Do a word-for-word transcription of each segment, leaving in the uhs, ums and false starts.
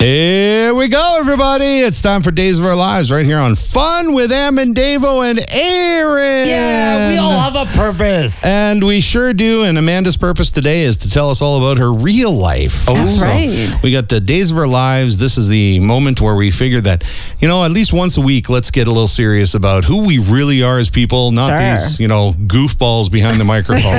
Here we go, everybody. It's time for Days of Our Lives right here on Fun with Em and Davo and Aaron. Yeah, we all have a purpose. And we sure do. And Amanda's purpose today is to tell us all about her real life. Oh, that's so right. We got the Days of Our Lives. This is the moment where we figure that, you know, at least once a week, let's get a little serious about who we really are as people, not Sure. these, you know, goofballs behind the microphone.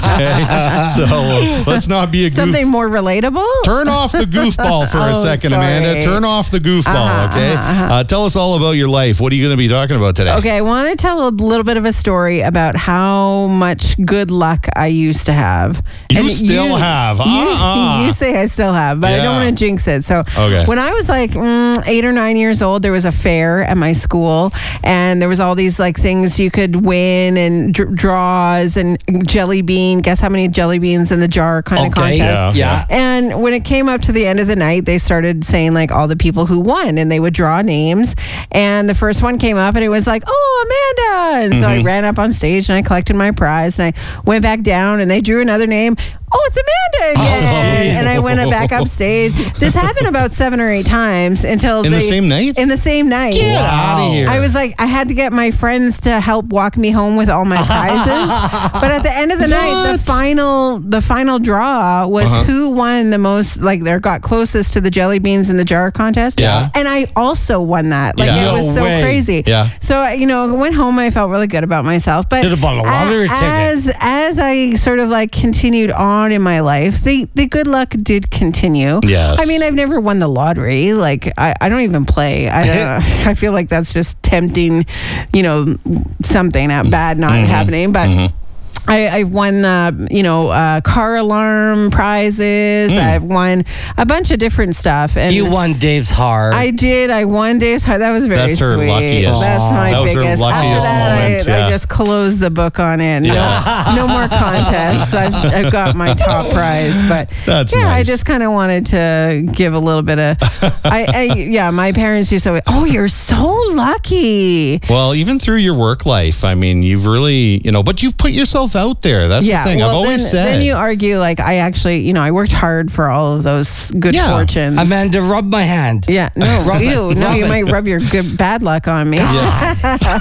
Okay? So let's not be a goof. Something more relatable? Turn off the goofball for a Oh, second, sorry. Amanda. Turn off the goofball, Uh-huh, okay? uh-huh, uh-huh. Uh, tell us all about your life. What are you going to be talking about today? Okay, I want to tell a little bit of a story about how much good luck I used to have. You still have. You, Uh-uh. you say I still have, but I Yeah. don't want to jinx it. So Okay. when I was like mm, eight or nine years old, there was a fair at my school, and there was all these like things you could win and dr- draws and jelly bean. Guess how many jelly beans in the jar kind of Okay, contest. yeah. Yeah. And when it came up to the end of the night, they started saying like all the people who won, and they would draw names. And the first one came up, and it was like, "Oh, Amanda!" And so I ran up on stage and I collected my prize, and I went back down, and they drew another name. Oh, it's Amanda again! Oh, and I went back upstage. This happened about seven or eight times until In the they- same night? In the same night. Get out of here. I was like, I had to get my friends to help walk me home with all my prizes. But at the end of the night, the What? final the final draw was Uh-huh. who won the most, like, they got closest to the jelly beans in the jar contest. Yeah. And I also won that. Like, Yeah. it was No so way. crazy. Yeah. So, you know, I went home and I felt really good about myself. But Did a bottle of water or a- ticket? as, as I sort of like continued on in my life, the, the good luck did continue. Yes. I mean, I've never won the lottery. Like, I, I don't even play. I don't, I feel like that's just tempting, you know, something uh, bad not happening. But I, I've won, uh, you know, uh, car alarm prizes. I've won a bunch of different stuff. And You won Dave's heart. I did. I won Dave's heart. That was very That's her sweet. luckiest. That's my That was her biggest. luckiest After that, moment, I, yeah. I just closed the book on it. No, no more contests. I've, I've got my top prize. But That's yeah, I nice. just kind of wanted to give a little bit of. I, I yeah, my parents used to say, "Oh, you're so lucky." Well, even through your work life, I mean, you've really, you know, but you've put yourself out there. That's Yeah, the thing. well, I've always then, said. then you argue like I actually, you know, I worked hard for all of those good Yeah. fortunes. Amanda, rub my hand. Yeah, no, Rub it. ew, no, Rub you it. might rub your good bad luck on me. Yeah.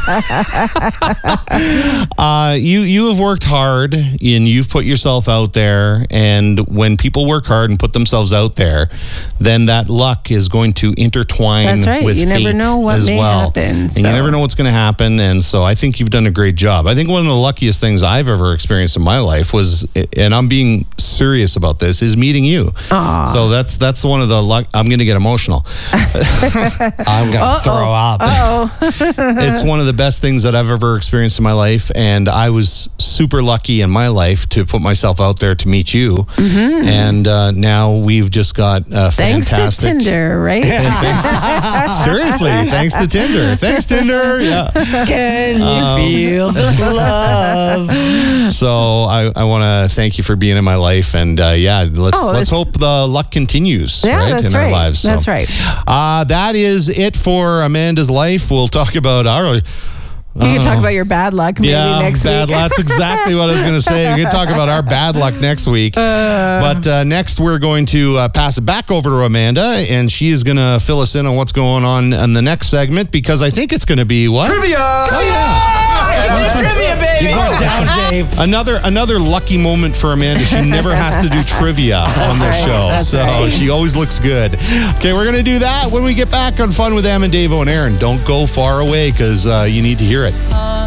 uh, you you have worked hard and you've put yourself out there, and when people work hard and put themselves out there, then that luck is going to intertwine That's right. with You never fate know what as may well. happen, And so. you never know what's going to happen, and so I think you've done a great job. I think one of the luckiest things I've ever experienced in my life was, and I'm being serious about this, is meeting you. Aw. So that's that's one of the luck. I'm going to get emotional. I'm going to throw up. Oh, It's one of the best things that I've ever experienced in my life, and I was super lucky in my life to put myself out there to meet you. And uh, now we've just got uh, thanks fantastic. to Tinder, right? Thanks to- seriously, thanks to Tinder. Thanks, Tinder. Yeah. Can you Um, feel the love? So I, I want to thank you for being in my life, and uh, yeah, let's Oh, let's that's- hope the luck continues. Yeah, right, that's in our right. lives. So, That's right. Uh, that is it for Amanda's life. We'll talk about our. You can talk about your bad luck maybe yeah, next bad week. luck. That's exactly what I was going to say. We're going to talk about our bad luck next week. but uh, next, we're going to uh, pass it back over to Amanda, and she is going to fill us in on what's going on in the next segment, because I think it's going to be what? Trivia! Oh, yeah. Trivia, baby! You go down, Dave. Another another lucky moment for Amanda. She never has to do trivia on the right. show, That's so right. she always looks good. Okay, we're going to do that when we get back on Fun with Em and Davo and Aaron. Don't go far away, because uh, you need to hear it.